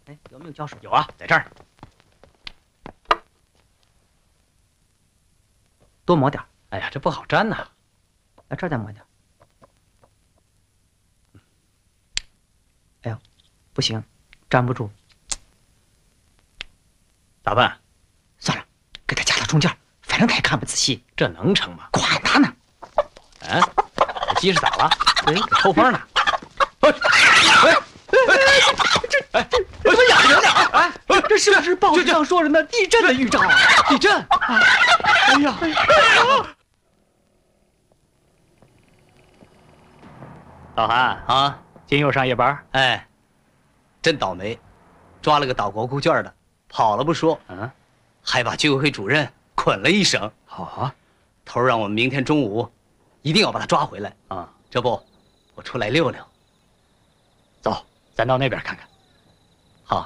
哎，有没有胶水？ 有啊，在这儿。 多抹点。 哎呀，这不好粘呐。 来这儿再抹点。哎呦，不行，粘不住。 咋办？ 算了，给它夹到中间，反正他也看不仔细。 这能成吗？ 管他呢。 嗯，这鸡是咋了？ 哎， 抽风呢。 这怎么痒痒点？哎，这是不是报纸上说的那地震的预兆啊？地震！哎呀！ 老韩啊， 今又上夜班？ 哎，真倒霉，抓了个倒国库券的，跑了不说，还把居委会主任捆了一绳。 好啊， 头让我们明天中午一定要把他抓回来啊！ 这不，我出来溜溜。 走，咱到那边看看。 好。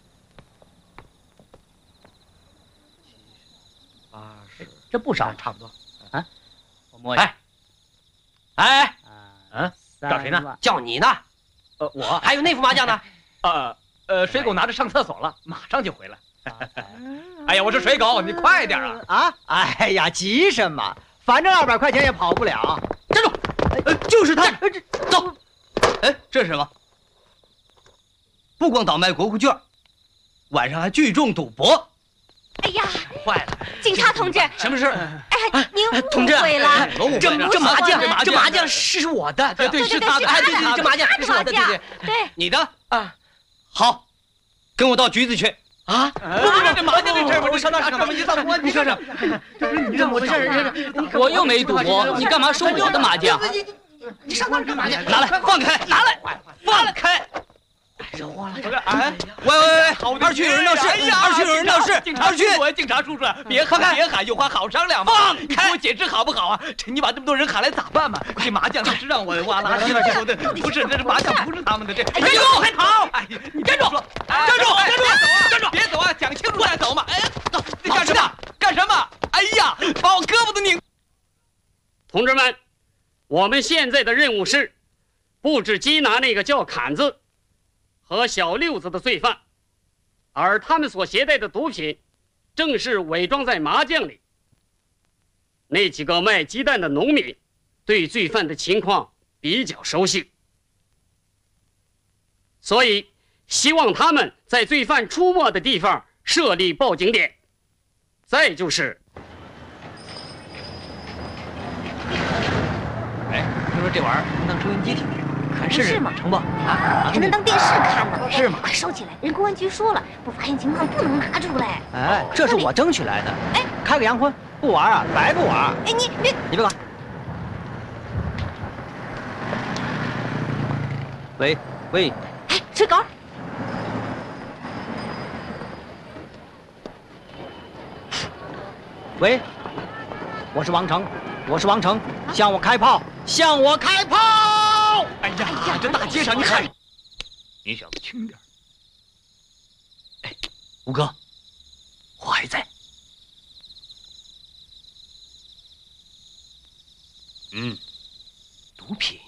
这不少， 差不多。 啊， 我摸一下。 哎， 找谁呢？ 叫你呢。 我还有那副麻将呢？ 水狗拿着上厕所了，马上就回来。哎呀，我说水狗，你快点啊！ 哎呀，急什么？反正200块钱也跑不了。 站住！就是他。走。哎，这是什么？不光倒卖国库券，晚上还聚众赌博。 哎呀， 坏了！ 警察同志， 什么事？ 哎，您误会了。 这麻将是我的， 对， 是他的。哎，对，这麻将是我的，对。你的啊？好，跟我到局子去。啊！不，这麻将的事儿，我上那干嘛？你说说，这不是你怎么回事？ 我又没赌博，你干嘛收我的麻将？ 你上那干嘛去？拿来，放开！拿来，放开！惹祸了！哎，喂，二区有人闹事！二区有人闹事！ 警察叔叔，警察叔叔，别喊，有话好商量嘛！ 放开！ 给我解释好不好啊？你把这么多人喊来咋办嘛？这麻将是让我哇啦啦的，不是，这麻将不是他们的，这站住！还跑！ 哎，你站住！站住！别走啊！讲清楚再走嘛！哎呀，你干什么？干什么？哎呀，把我胳膊都拧！ 同志们，我们现在的任务是布置缉拿那个叫侃子和小六子的罪犯，而他们所携带的毒品正是伪装在麻将里。那几个卖鸡蛋的农民对罪犯的情况比较熟悉，所以希望他们在罪犯出没的地方设立报警点。再就是听说这玩意儿能当收音机听，看是吗？ 成不？啊， 还能当电视看呢。 是吗？ 快收起来！人公安局说了，不发现情况不能拿出来。 哎，这是我争取来的。哎，开个洋荤，不玩啊，白不玩。 哎，你别管。喂， 哎，水狗。 喂，我是王成，向我开炮！ 哎呀，这大街上你喊， 你小子轻点。哎，吴哥，我还在。毒品。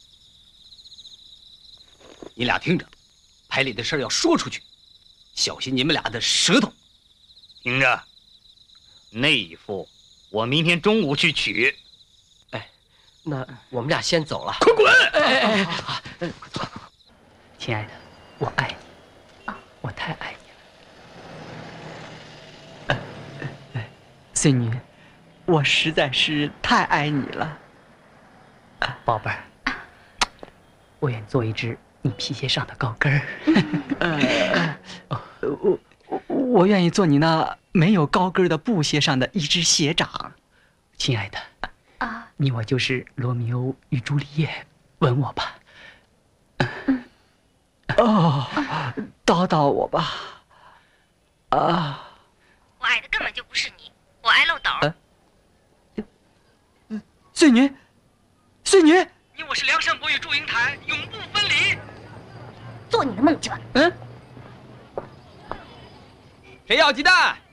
你俩听着，牌里的事要说出去，小心你们俩的舌头。 听着，那一副我明天中午去取。 那我们俩先走了。 快滚！ 快走！亲爱的，我爱你，我太爱你了。孙女，我实在是太爱你了。宝贝儿，我愿做一只你皮鞋上的高跟儿。我愿意做你那没有高跟的布鞋上的一只鞋掌。亲爱的。你我就是罗密欧与朱丽叶，吻我吧。叨叨我吧。我爱的根本就不是你，我爱漏斗。 孙女， 你我是梁山伯与祝英台，永不分离。 做你的梦去吧。 谁要鸡蛋？